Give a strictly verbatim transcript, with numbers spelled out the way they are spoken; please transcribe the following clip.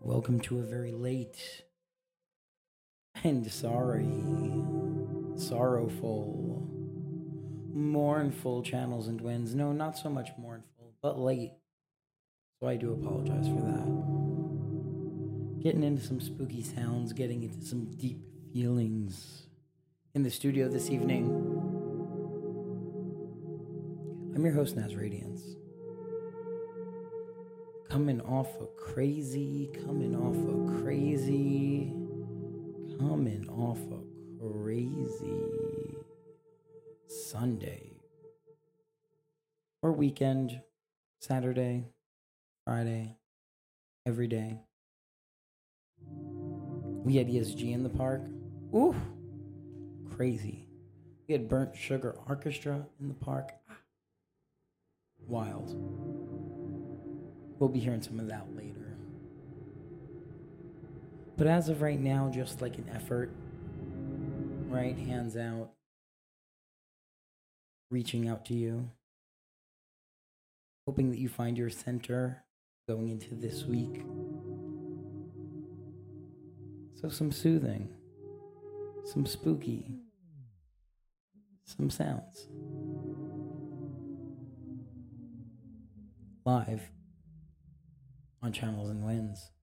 Welcome to a very late and sorry, sorrowful, mournful Channels and Winds. No, not so much mournful, but late. So I do apologize for that. Getting into some spooky sounds, getting into some deep feelings. In the studio this evening, I'm your host, Naz Radiance. Coming off a crazy, coming off a crazy, coming off a crazy Sunday or weekend, Saturday, Friday, every day. We had E S G in the park. Ooh, crazy. We had Burnt Sugar Orchestra in the park. Wild. We'll be hearing some of that later. But as of right now, just like an effort, right? Hands out, reaching out to you, hoping that you find your center going into this week. So some soothing, some spooky, some sounds. Live on Channels and Winds.